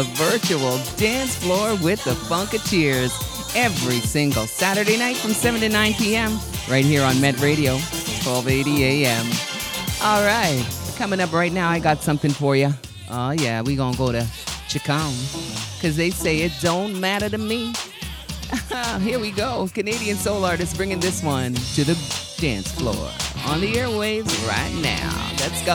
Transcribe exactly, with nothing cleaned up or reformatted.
Virtual dance floor with the Funketeers every single Saturday night from seven to nine p.m. right here on Met Radio, twelve eighty a.m. All right, coming up right now, I got something for you. Oh, yeah, we gonna go to Chicon because they say it don't matter to me. Here we go. Canadian soul artist bringing this one to the dance floor on the airwaves right now. Let's go.